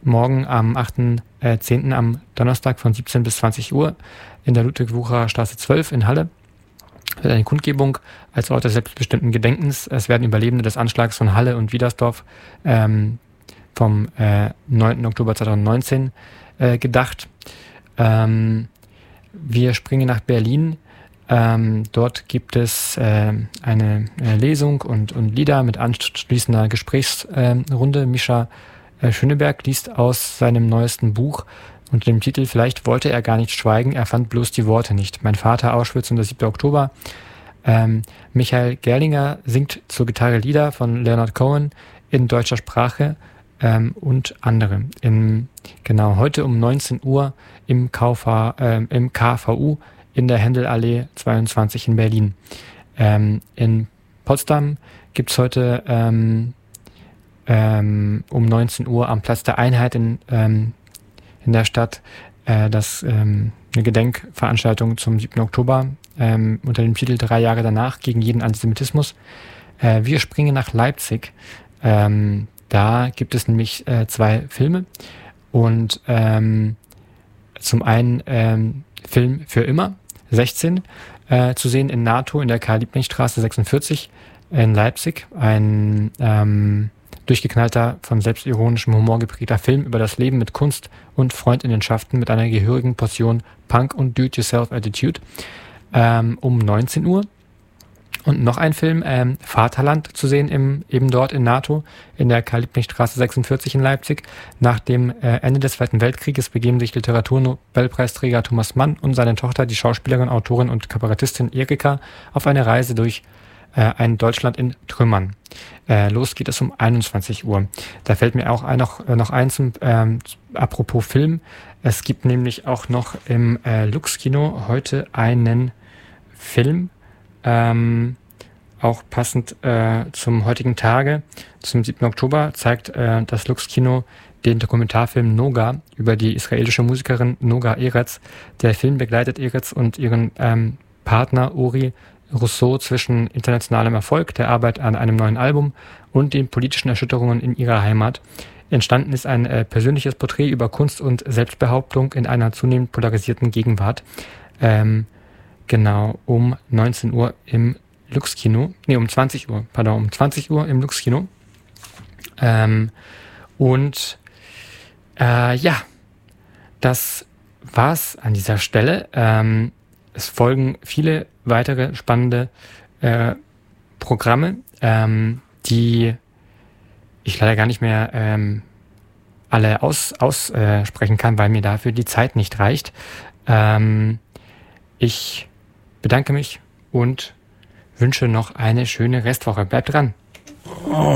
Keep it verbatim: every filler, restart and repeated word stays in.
morgen am achten zehnten am Donnerstag von siebzehn bis zwanzig Uhr in der Ludwig-Wucherer Straße zwölf in Halle. Wird eine Kundgebung als Ort des selbstbestimmten Gedenkens. Es werden Überlebende des Anschlags von Halle und Wiedersdorf ähm, vom äh, neunten Oktober zweitausendneunzehn äh, gedacht. Ähm, wir springen nach Berlin. Ähm, dort gibt es äh, eine äh, Lesung und, und Lieder mit anschließender Gesprächsrunde. Äh, Mischa äh, Schöneberg liest aus seinem neuesten Buch unter dem Titel „Vielleicht wollte er gar nicht schweigen, er fand bloß die Worte nicht. Mein Vater, Auschwitz und der siebte Oktober". Ähm, Michael Gerlinger singt zur Gitarre Lieder von Leonard Cohen in deutscher Sprache ähm, und andere. In, genau, heute um neunzehn Uhr im, K V, äh, im K V U in der Händelallee zweiundzwanzig in Berlin. Ähm, in Potsdam gibt es heute ähm, ähm, um neunzehn Uhr am Platz der Einheit in ähm, in der Stadt äh, das ähm, eine Gedenkveranstaltung zum siebten Oktober ähm, unter dem Titel „Drei Jahre danach gegen jeden Antisemitismus". Äh, wir springen nach Leipzig. Ähm, da gibt es nämlich äh, zwei Filme und ähm, zum einen ähm, Film „Für immer", sechzehn, äh, zu sehen in NATO in der Karl-Liebknecht-Straße sechsundvierzig in Leipzig. Ein ähm, durchgeknallter, von selbstironischem Humor geprägter Film über das Leben mit Kunst und Freundinnenschaften mit einer gehörigen Portion Punk und Do-it-yourself-Attitude ähm, um neunzehn Uhr. Und noch ein Film, ähm, Vaterland, zu sehen im, eben dort in NATO in der Karl-Liebknecht-Straße sechsundvierzig in Leipzig. Nach dem äh, Ende des Zweiten Weltkrieges begeben sich Literaturnobelpreisträger Thomas Mann und seine Tochter, die Schauspielerin, Autorin und Kabarettistin Erika, auf eine Reise durch ein Deutschland in Trümmern. Äh, los geht es um einundzwanzig Uhr. Da fällt mir auch ein, noch, äh, noch ein zum ähm, apropos Film. Es gibt nämlich auch noch im äh, Lux-Kino heute einen Film, ähm, auch passend äh, zum heutigen Tage, zum siebten Oktober, zeigt äh, das Lux-Kino den Dokumentarfilm Noga über die israelische Musikerin Noga Eretz. Der Film begleitet Eretz und ihren ähm, Partner Uri Rousseau zwischen internationalem Erfolg, der Arbeit an einem neuen Album und den politischen Erschütterungen in ihrer Heimat. Entstanden ist ein äh, persönliches Porträt über Kunst und Selbstbehauptung in einer zunehmend polarisierten Gegenwart. Ähm, genau, um neunzehn Uhr im Lux-Kino, nee, um zwanzig Uhr, pardon, um zwanzig Uhr im Lux-Kino. Ähm, und äh, ja, das war's an dieser Stelle. Ähm, Es folgen viele weitere spannende äh, Programme, ähm, die ich leider gar nicht mehr ähm, alle aussprechen aus, äh, sprechen kann, weil mir dafür die Zeit nicht reicht. Ähm, ich bedanke mich und wünsche noch eine schöne Restwoche. Bleibt dran!